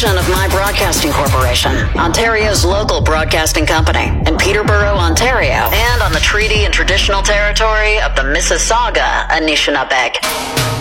production of My Broadcasting Corporation, Ontario's local broadcasting company, in Peterborough, Ontario, and on the treaty and traditional territory of the Mississauga Anishinaabe.